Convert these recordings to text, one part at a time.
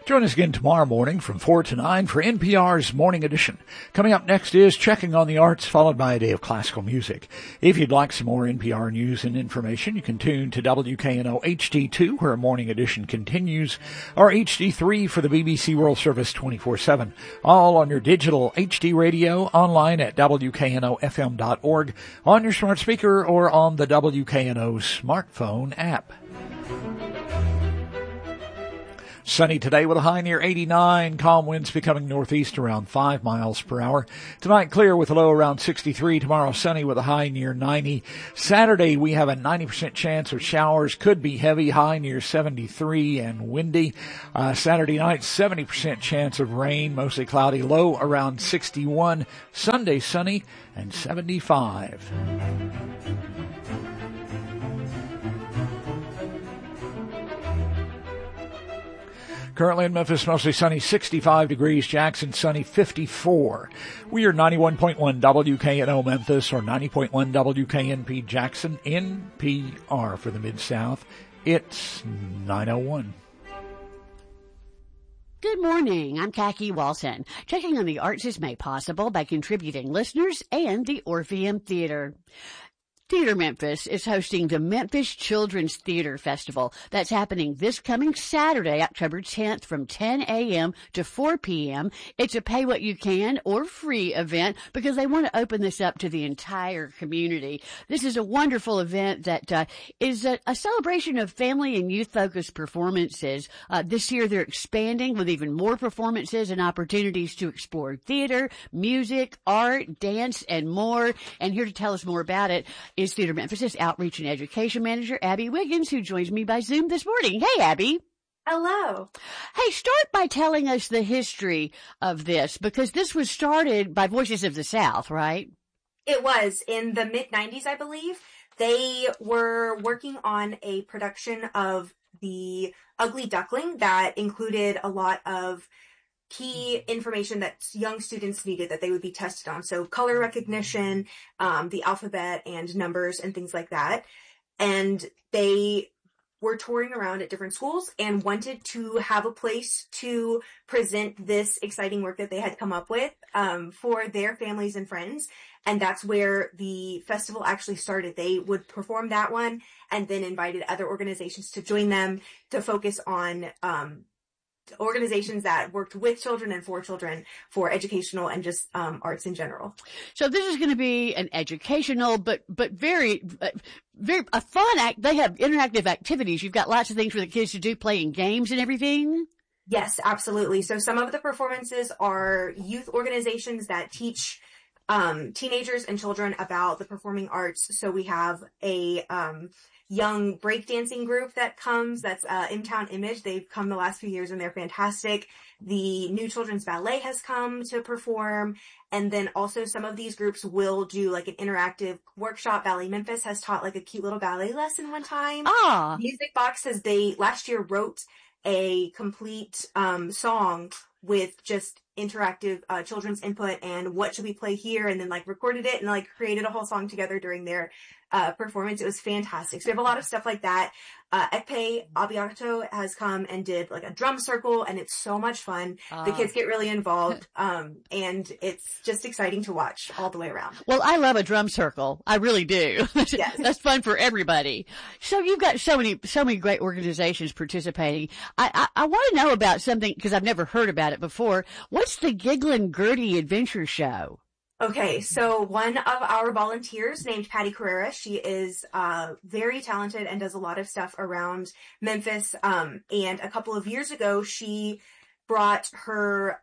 Join us again tomorrow morning from 4 to 9 for NPR's Morning Edition. Coming up next is Checking on the Arts, followed by a day of classical music. If you'd like some more NPR news and information, you can tune to WKNO HD2, where Morning Edition continues, or HD3 for the BBC World Service 24/7. All on your digital HD radio, online at WKNOFM.org, on your smart speaker, or on the WKNO smartphone app. Sunny today with a high near 89. Calm winds becoming northeast around 5 miles per hour. Tonight clear with a low around 63. Tomorrow sunny with a high near 90. Saturday we have a 90% chance of showers. Could be heavy, high near 73 and windy. Saturday night 70% chance of rain, mostly cloudy, low around 61. Sunday sunny and 75. Currently in Memphis, mostly sunny, 65 degrees. Jackson, sunny, 54. We are 91.1 WKNO Memphis or 90.1 WKNP Jackson, NPR for the Mid-South. It's 9:01. Good morning. I'm Khaki Walson. Checking on the Arts is made possible by contributing listeners and the Orpheum Theater. Theater Memphis is hosting the Memphis Children's Theater Festival. That's happening this coming Saturday, October 10th from 10 a.m. to 4 p.m. It's a pay what you can or free event because they want to open this up to the entire community. This is a wonderful event that is a celebration of family and youth-focused performances. This year they're expanding with even more performances and opportunities to explore theater, music, art, dance, and more. And here to tell us more about it is Theater Memphis' Outreach and Education Manager, Abby Wiggins, who joins me by Zoom this morning. Hey, Abby. Hello. Hey, start by telling us the history of this, because this was started by Voices of the South, right? It was in the mid-90s, I believe. They were working on a production of The Ugly Duckling that included a lot of key information that young students needed that they would be tested on. So color recognition, the alphabet and numbers and things like that. And they were touring around at different schools and wanted to have a place to present this exciting work that they had come up with for their families and friends. And that's where the festival actually started. They would perform that one and then invited other organizations to join them to focus on organizations that worked with children and for children for educational and just arts in general. So this is going to be an educational, but very a fun act. They have interactive activities. You've got lots of things for the kids to do, playing games and everything. Yes, absolutely. So some of the performances are youth organizations that teach teenagers and children about the performing arts. So we have a young breakdancing group that comes. That's M-Town Image. They've come the last few years and they're fantastic. The New Children's Ballet has come to perform. And then also some of these groups will do like an interactive workshop. Ballet Memphis has taught like a cute little ballet lesson one time. Music Box they last year wrote a complete song with just interactive children's input and what should we play here, and then like recorded it and like created a whole song together during their performance. It was fantastic. So we have a lot of stuff like that. Ekpe Abiato has come and did like a drum circle, and it's so much fun. The kids get really involved, and it's just exciting to watch all the way around. Well, I love a drum circle. I really do. Yes. That's fun for everybody. So you've got so many great organizations participating. I want to know about something because I've never heard about it before. What's the Gigglin' Gertie Adventure Show? Okay, so one of our volunteers named Patty Carrera, she is very talented and does a lot of stuff around Memphis. And a couple of years ago, she brought her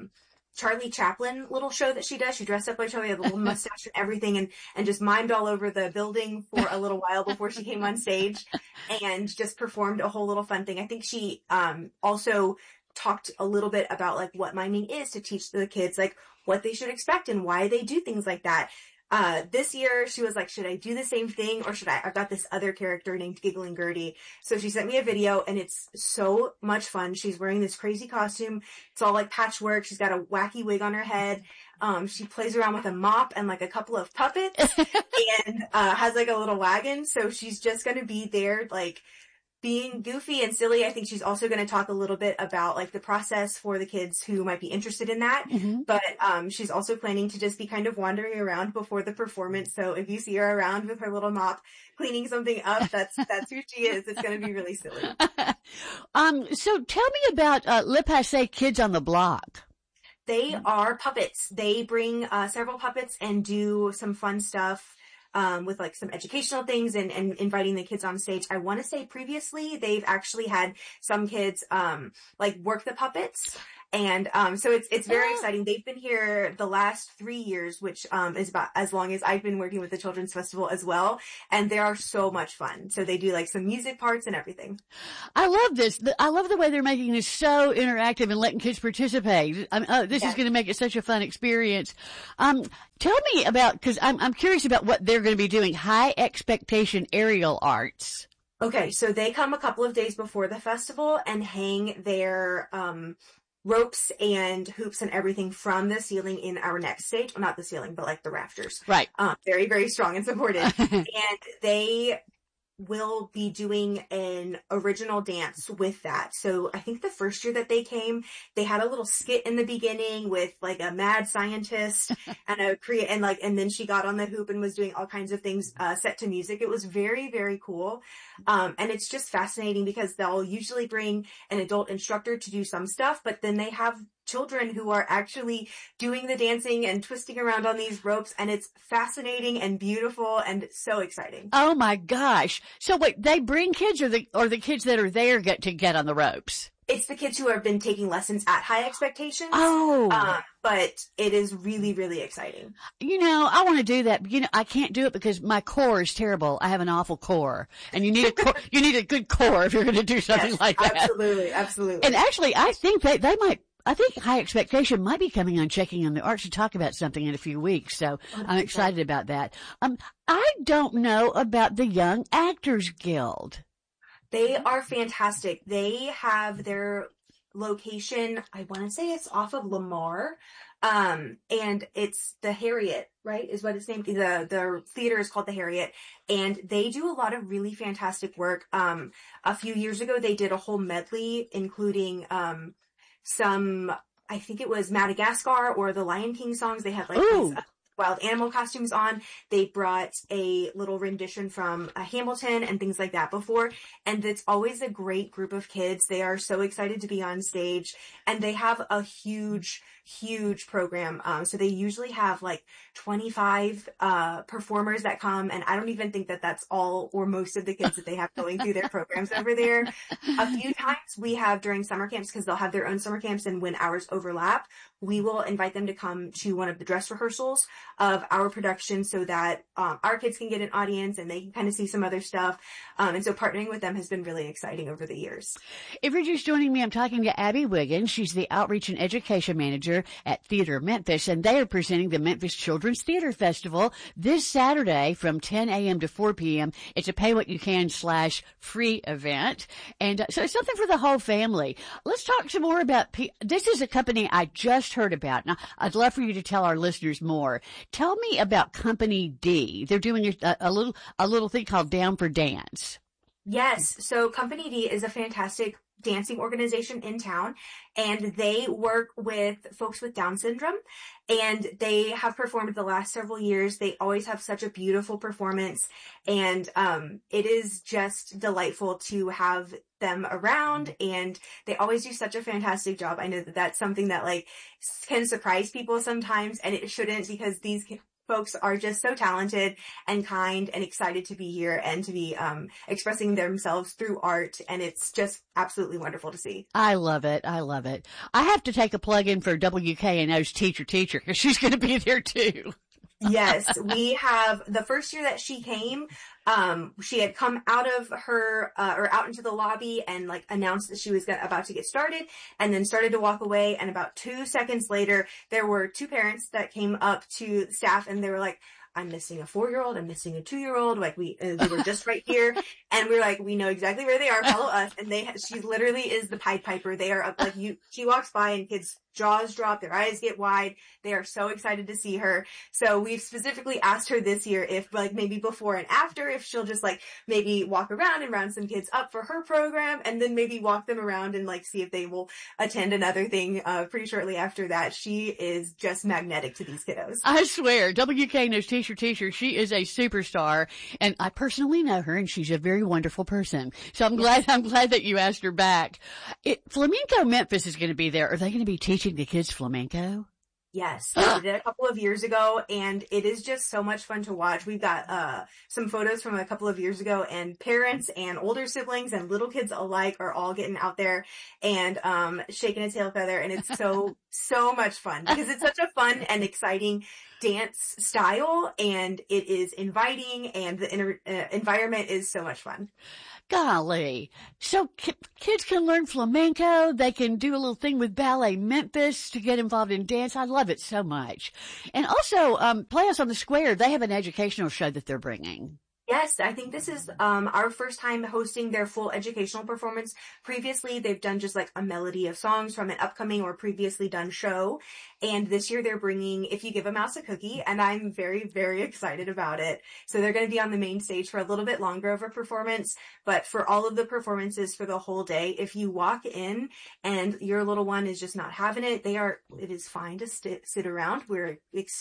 Charlie Chaplin little show that she does. She dressed up like Charlie, had a little mustache and everything, and just mimed all over the building for a little while before she came on stage and just performed a whole little fun thing. I think she also talked a little bit about like what miming is to teach the kids like what they should expect and why they do things like that. This year she was like, should I do the same thing or should I've got this other character named Giggling Gertie. So she sent me a video and it's so much fun. She's wearing this crazy costume. It's all like patchwork. She's got a wacky wig on her head. She plays around with a mop and like a couple of puppets and has like a little wagon. So she's just going to be there like being goofy and silly. I think she's also going to talk a little bit about like the process for the kids who might be interested in that. Mm-hmm. But she's also planning to just be kind of wandering around before the performance. So if you see her around with her little mop cleaning something up, that's who she is. It's going to be really silly. So tell me about Le Passé Kids on the Block. They are puppets. They bring several puppets and do some fun stuff with like some educational things and inviting the kids on stage. I want to say previously they've actually had some kids like work the puppets. And so it's very exciting. They've been here the last 3 years, which is about as long as I've been working with the Children's Festival as well. And they are so much fun. So they do like some music parts and everything. I love this. I love the way they're making this so interactive and letting kids participate. This is going to make it such a fun experience. Tell me about, because I'm curious about what they're going to be doing. High Expectation Aerial Arts. Okay, so they come a couple of days before the festival and hang their ropes and hoops and everything from the ceiling in our next stage. Well, not the ceiling, but like the rafters. Right. Very, very strong and supported. And they will be doing an original dance with that. So I think the first year that they came, they had a little skit in the beginning with like a mad scientist and then she got on the hoop and was doing all kinds of things set to music. It was very, very cool. And it's just fascinating because they'll usually bring an adult instructor to do some stuff, but then they have children who are actually doing the dancing and twisting around on these ropes, and it's fascinating and beautiful and so exciting. Oh my gosh. So wait, they bring kids or the kids that are there get on the ropes? It's the kids who have been taking lessons at High Expectations. Oh. But it is really, really exciting. I want to do that. But, I can't do it because my core is terrible. I have an awful core, and you need a core, you need a good core if you're going to do something like that. Absolutely, absolutely. And actually, I think they might. I think High Expectation might be coming on Checking on the Arts to talk about something in a few weeks, so I'm excited about that. I don't know about the Young Actors Guild. They are fantastic. They have their location, I want to say it's off of Lamar, and it's the Harriet, right, is what it's named. The theater is called the Harriet, and they do a lot of really fantastic work. A few years ago, they did a whole medley, including some, I think it was Madagascar or the Lion King songs. They had like these wild animal costumes on. They brought a little rendition from Hamilton and things like that before. And it's always a great group of kids. They are so excited to be on stage, and they have a huge program. So they usually have like 25 performers that come, and I don't even think that that's all or most of the kids that they have going through their programs over there. A few times we have during summer camps, because they'll have their own summer camps, and when ours overlap, we will invite them to come to one of the dress rehearsals of our production so that our kids can get an audience and they can kind of see some other stuff. And so partnering with them has been really exciting over the years. If you're just joining me, I'm talking to Abby Wiggins. She's the Outreach and Education Manager at Theater Memphis, and they are presenting the Memphis Children's Theater Festival this Saturday from 10 a.m. to 4 p.m. It's a pay-what-you-can/free event. And so it's something for the whole family. Let's talk some more about, this is a company I just heard about. Now, I'd love for you to tell our listeners more. Tell me about Company D. They're doing a little thing called Down for Dance. Yes. So Company D is a fantastic dancing organization in town, and they work with folks with Down syndrome, and they have performed the last several years. They always have such a beautiful performance, and it is just delightful to have them around, and they always do such a fantastic job. I know that that's something that like can surprise people sometimes, and it shouldn't, because these folks are just so talented and kind and excited to be here and to be expressing themselves through art. And it's just absolutely wonderful to see. I love it. I love it. I have to take a plug in for WKNO's Teacher because she's going to be there too. Yes, we have the first year that she came, she had come out of her, or out into the lobby and like announced that she was about to get started, and then started to walk away. And about 2 seconds later, there were two parents that came up to the staff, and they were like, I'm missing a 4-year-old. I'm missing a 2-year-old. Like they were just right here. And we're like, we know exactly where they are. Follow us. And she literally is the Pied Piper. They are up, like she walks by and kids jaws drop, their eyes get wide. They are so excited to see her. So we've specifically asked her this year if like maybe before and after, if she'll just like maybe walk around and round some kids up for her program and then maybe walk them around and like see if they will attend another thing pretty shortly after that. She is just magnetic to these kiddos. I swear, WK knows Teacher. She is a superstar, and I personally know her, and she's a very wonderful person. So I'm glad that you asked her back. Flamenco Memphis is going to be there. Are they going to be teaching the kids flamenco? Yes, we did it a couple of years ago, and it is just so much fun to watch. We've got some photos from a couple of years ago, and parents and older siblings and little kids alike are all getting out there and shaking a tail feather, and it's so much fun because it's such a fun and exciting dance style, and it is inviting, and the environment is so much fun. Golly. So kids can learn flamenco. They can do a little thing with Ballet Memphis to get involved in dance. I love it so much. And also, Play Us on the Square, they have an educational show that they're bringing. Yes, I think this is our first time hosting their full educational performance. Previously, they've done just like a melody of songs from an upcoming or previously done show. And this year they're bringing If You Give a Mouse a Cookie, and I'm very, very excited about it. So they're going to be on the main stage for a little bit longer of a performance, but for all of the performances for the whole day, if you walk in and your little one is just not having it, it is fine to sit around. We're